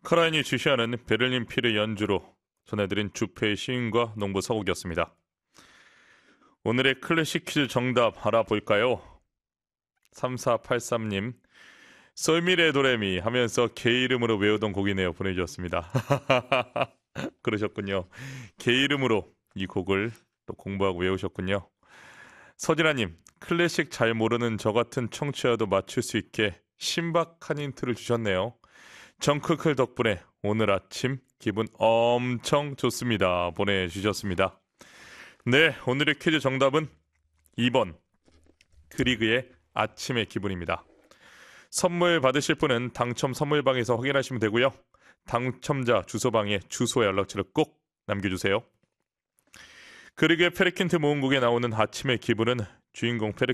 크라인이 주시하는 베를린 필의 연주로 전해드린 주페의 시인과 농부 서곡이었습니다. 오늘의 클래식 퀴즈 정답 알아볼까요? 3483님, 솔미레 도레미 하면서 개 이름으로 외우던 곡이네요. 보내주셨습니다. 그러셨군요. 개 이름으로 이 곡을 또 공부하고 외우셨군요. 서진아님, 클래식 잘 모르는 저 같은 청취자도 맞출 수 있게 신박한 힌트를 주셨네요. 정크클 덕분에 오늘 아침 기분 엄청 좋습니다. 보내주셨습니다. 네, 오늘의 퀴즈 정답은 2번 그리그의 아침의 기분입니다. 선물 받으실 분은 당첨 선물방에서 확인하시면 되고요. 당첨자 주소방에 주소와 연락처를 꼭 남겨주세요. 그리그의 페르킨트 모음곡에 나오는 아침의 기분은 주인공